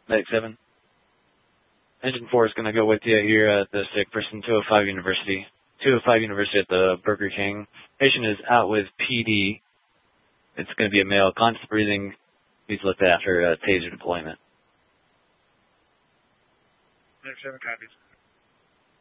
Medic 7. Engine 4 is going to go with you here at the sick person, 205 University. 205 University at the Burger King. Patient is out with PD. It's going to be a male, constant breathing. He's looked after taser deployment. Medic 7 copies.